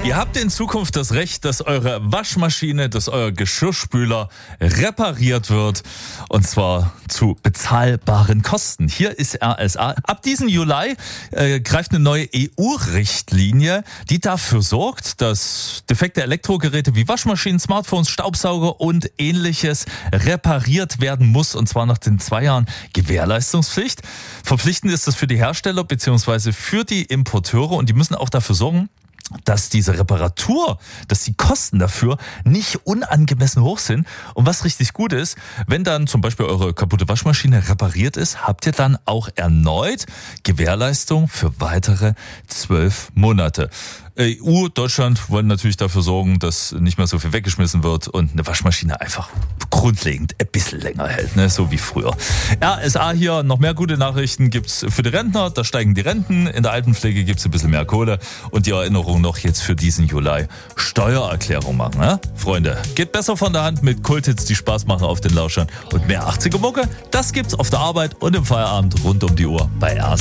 Ihr habt in Zukunft das Recht, dass eure Waschmaschine, dass euer Geschirrspüler repariert wird. Und zwar zu bezahlbaren Kosten. Hier ist RSA. Ab diesem Juli greift eine neue EU-Richtlinie, die dafür sorgt, dass defekte Elektrogeräte wie Waschmaschinen, Smartphones, Staubsauger und ähnliches repariert werden muss. Und zwar nach den 2 Jahren Gewährleistungspflicht. Verpflichtend ist das für die Hersteller bzw. für die Importeure. Und die müssen auch dafür sorgen, dass diese Reparatur, dass die Kosten dafür nicht unangemessen hoch sind. Und was richtig gut ist, wenn dann zum Beispiel eure kaputte Waschmaschine repariert ist, habt ihr dann auch erneut Gewährleistung für weitere 12 Monate. EU, Deutschland wollen natürlich dafür sorgen, dass nicht mehr so viel weggeschmissen wird und eine Waschmaschine einfach grundlegend ein bisschen länger hält, ne? So wie früher. RSA hier, noch mehr gute Nachrichten gibt's für die Rentner, da steigen die Renten, in der Altenpflege gibt's ein bisschen mehr Kohle und die Erinnerung noch jetzt für diesen Juli, Steuererklärung machen, ne? Freunde, geht besser von der Hand mit Kulthits, die Spaß machen auf den Lauschern und mehr 80er Mucke, das gibt's auf der Arbeit und im Feierabend rund um die Uhr bei RSA.